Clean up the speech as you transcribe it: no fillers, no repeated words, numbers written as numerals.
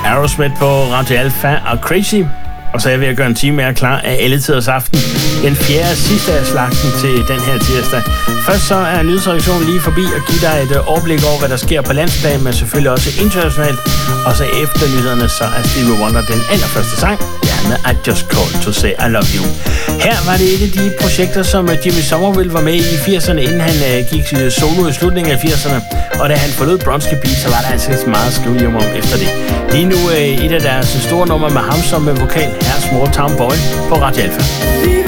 Aerosmith på Radio Alpha og Crazy. Og så er jeg ved at gøre en time mere klar af alle tiders aften. Den fjerde sidste af slagten til den her tirsdag. Først så er nyhedsredaktionen lige forbi og give dig et overblik over, hvad der sker på landsplan, men selvfølgelig også internationalt. Og så efter nyhederne, så er Stevie Wonder den allerførste sang. Det er med I Just Called to Say I Love You. Her var det et af de projekter, som Jimmy Somerville var med i 80'erne, inden han gik solo i slutningen af 80'erne. Og da han forlod Bronski Beat, så var der altså meget at skrive hjem om efter det. Lige nu et af deres store numre med ham som vokal, her Small Town Boy på Radio Alpha.